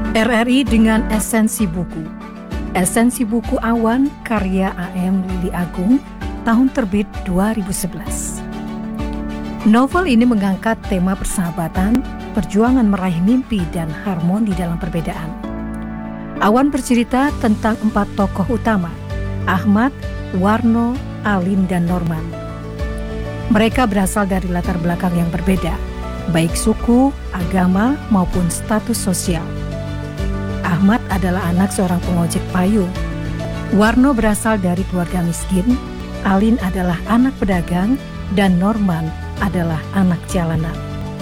RRI dengan esensi buku. Esensi buku Awan karya A.M. Lili Agung, tahun terbit 2011. Novel ini mengangkat tema persahabatan, perjuangan meraih mimpi, dan harmoni dalam perbedaan. Awan bercerita tentang 4 tokoh utama, Ahmad, Warno, Alin, dan Norman. Mereka berasal dari latar belakang yang berbeda, baik suku, agama, maupun status sosial. Ahmad adalah anak seorang pengojek payung. Warno berasal dari keluarga miskin, Alin adalah anak pedagang, dan Norman adalah anak jalanan.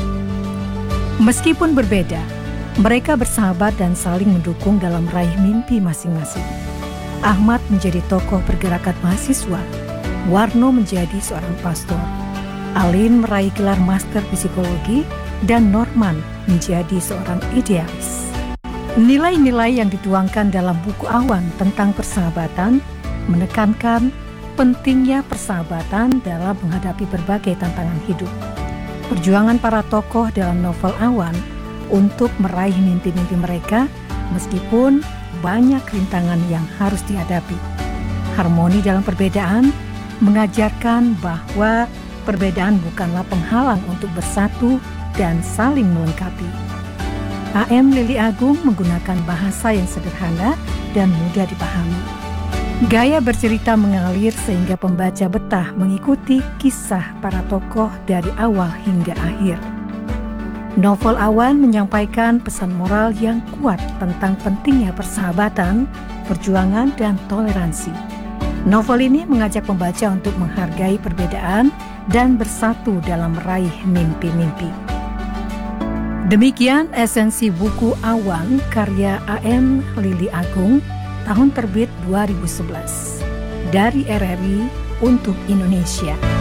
Meskipun berbeda, mereka bersahabat dan saling mendukung dalam meraih mimpi masing-masing. Ahmad menjadi tokoh pergerakan mahasiswa, Warno menjadi seorang pastor, Alin meraih gelar master psikologi, dan Norman menjadi seorang idealis. Nilai-nilai yang dituangkan dalam buku Awan tentang persahabatan menekankan pentingnya persahabatan dalam menghadapi berbagai tantangan hidup. Perjuangan para tokoh dalam novel Awan untuk meraih mimpi-mimpi mereka meskipun banyak rintangan yang harus dihadapi. Harmoni dalam perbedaan mengajarkan bahwa perbedaan bukanlah penghalang untuk bersatu dan saling melengkapi. A.M. Lili Agung menggunakan bahasa yang sederhana dan mudah dipahami. Gaya bercerita mengalir sehingga pembaca betah mengikuti kisah para tokoh dari awal hingga akhir. Novel Awan menyampaikan pesan moral yang kuat tentang pentingnya persahabatan, perjuangan, dan toleransi. Novel ini mengajak pembaca untuk menghargai perbedaan dan bersatu dalam meraih mimpi-mimpi. Demikian esensi buku Awan karya A.M. Lili Agung, tahun terbit 2011. Dari RRI untuk Indonesia.